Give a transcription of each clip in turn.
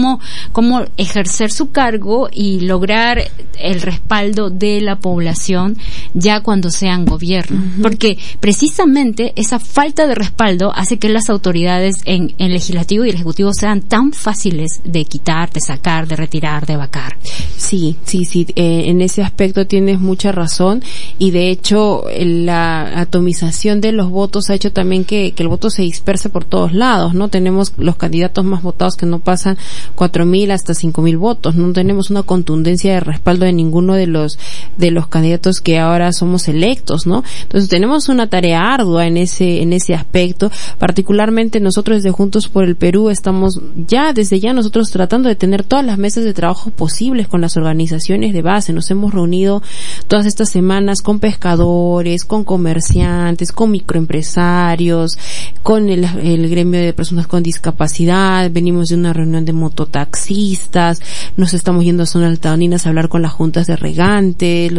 cómo ejercer su cargo y lograr el respaldo de la población ya cuando sean gobierno. Porque precisamente esa falta de respaldo hace que las autoridades en el legislativo y el ejecutivo sean tan fáciles de quitar, de sacar, de retirar, de vacar. Sí, en ese aspecto tienes mucha razón, y de hecho la atomización de los votos ha hecho también que el voto se disperse por todos lados, ¿no? Tenemos los candidatos más votados que no pasan 4,000 hasta 5,000 votos, no tenemos una contundencia de respaldo de ninguno de los candidatos que ahora somos electos, ¿no? Entonces tenemos una tarea ardua en ese aspecto. Particularmente nosotros desde Juntos por el Perú estamos desde ya nosotros tratando de tener todas las mesas de trabajo posibles con las organizaciones de base. Nos hemos reunido todas estas semanas con pescadores, con comerciantes, con microempresarios, con el gremio de personas con discapacidad. Venimos de una reunión de mototaxistas, nos estamos yendo a zonas altaninas a hablar con las juntas de regantes,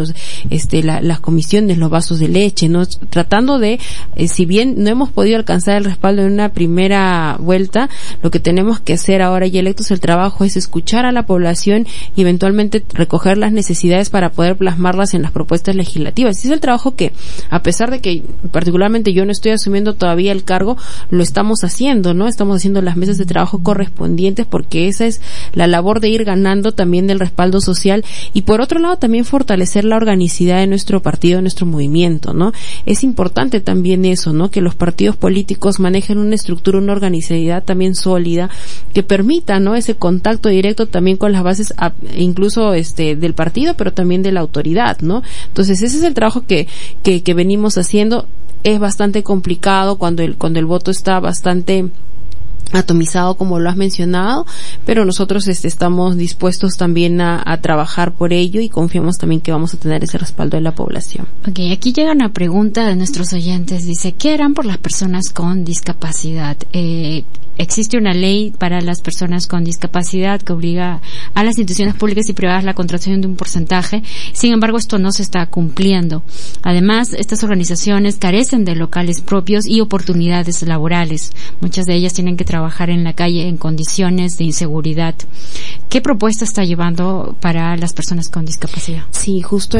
las comisiones, los vasos de leche, ¿no? Tratando de, si bien no hemos podido alcanzar el respaldo en una primera vuelta, lo que tenemos que hacer ahora ya electos el trabajo es escuchar a la población y eventualmente recoger las necesidades para poder plasmarlas en las propuestas legislativas. Ese es el trabajo que, a pesar de que particularmente yo no estoy asumiendo todavía el cargo, lo estamos haciendo, ¿no? Estamos haciendo las mesas de trabajo correspondientes, porque esa es la labor de ir ganando también del respaldo social, y por otro lado también fortalecer la organicidad de nuestro partido, de nuestro movimiento, ¿no? Es importante también eso, ¿no? Que los partidos políticos manejen una estructura, una organicidad también sólida que permita, ¿no? Ese contacto directo también con las bases, incluso del partido, pero también de la autoridad, ¿no? Entonces ese es el trabajo que venimos haciendo. Es bastante complicado cuando el voto está bastante atomizado, como lo has mencionado, pero nosotros estamos dispuestos también a trabajar por ello, y confiamos también que vamos a tener ese respaldo de la población. Okay, aquí llega una pregunta de nuestros oyentes. Dice, ¿qué harán por las personas con discapacidad? Existe una ley para las personas con discapacidad que obliga a las instituciones públicas y privadas la contratación de un porcentaje. Sin embargo, esto no se está cumpliendo. Además, estas organizaciones carecen de locales propios y oportunidades laborales. Muchas de ellas tienen que trabajar en la calle en condiciones de inseguridad. ¿Qué propuesta está llevando para las personas con discapacidad? Sí, justo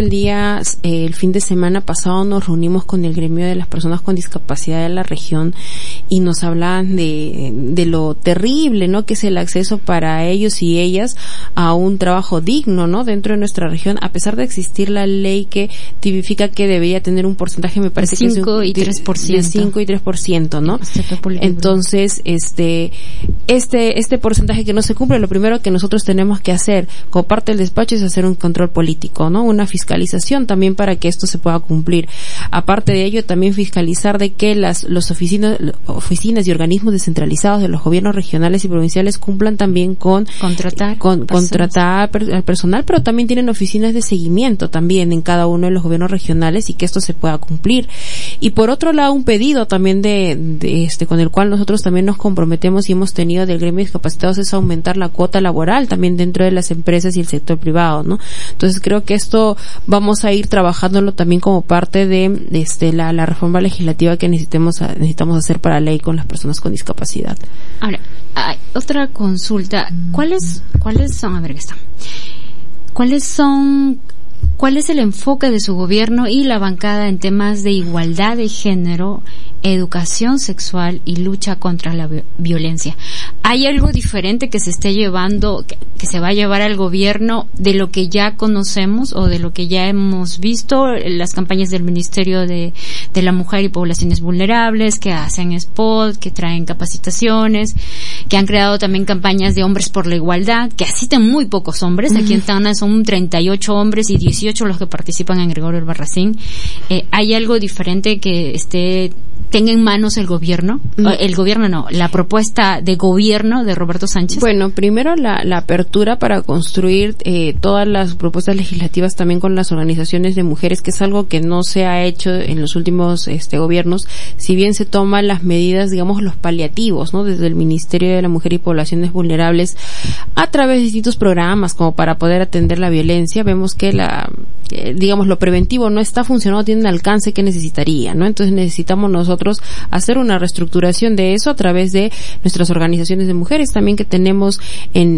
el fin de semana pasado nos reunimos con el gremio de las personas con discapacidad de la región, y nos hablaban de lo terrible, ¿no? Que es el acceso para ellos y ellas a un trabajo digno, ¿no? Dentro de nuestra región, a pesar de existir la ley que tipifica que debería tener un porcentaje, me parece que es de 5 y 3%, ¿no? Entonces, este porcentaje que no se cumple, lo primero que nosotros tenemos que hacer como parte del despacho es hacer un control político, ¿no? Una fiscalización también para que esto se pueda cumplir. Aparte de ello, también fiscalizar de que las oficinas y organismos descentralizados de los gobiernos regionales y provinciales cumplan también con contratar al personal, pero también tienen oficinas de seguimiento también en cada uno de los gobiernos regionales, y que esto se pueda cumplir. Y por otro lado, un pedido también con el cual nosotros también nos comprometemos y hemos tenido del gremio de discapacitados es aumentar la cuota laboral también dentro de las empresas y el sector privado, ¿no? Entonces creo que esto vamos a ir trabajándolo también como parte de la reforma legislativa que necesitamos hacer para la ley con las personas con discapacidad. Ahora, hay otra consulta. ¿Cuál es el enfoque de su gobierno y la bancada en temas de igualdad de género, educación sexual y lucha contra la violencia? ¿Hay algo diferente que se esté llevando, que se va a llevar al gobierno de lo que ya conocemos o de lo que ya hemos visto? Las campañas del Ministerio de la Mujer y Poblaciones Vulnerables, que hacen spot, que traen capacitaciones, que han creado también campañas de hombres por la igualdad, que asisten muy pocos hombres. Aquí en Tacna son 38 hombres y 18 los que participan en Gregorio Albarracín. ¿Hay algo diferente que tenga en manos el gobierno? El gobierno no, la propuesta de gobierno de Roberto Sánchez. Bueno, primero la apertura para construir todas las propuestas legislativas también con las organizaciones de mujeres, que es algo que no se ha hecho en los últimos gobiernos, si bien se toman las medidas, digamos, los paliativos, ¿no? Desde el Ministerio de la Mujer y Poblaciones Vulnerables, a través de distintos programas como para poder atender la violencia, vemos que lo preventivo no está funcionando, tiene un alcance que necesitaría, ¿no? Entonces necesitamos nosotros hacer una reestructuración de eso a través de nuestras organizaciones de mujeres también que tenemos en